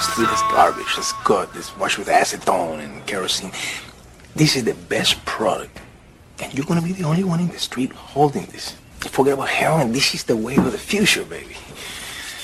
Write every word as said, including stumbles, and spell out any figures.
street is garbage. It's good. It's washed with acetone and kerosene. This is the best product. And you're gonna be the only one in the street holding this. Forget about heroin. This is the way of the future, baby.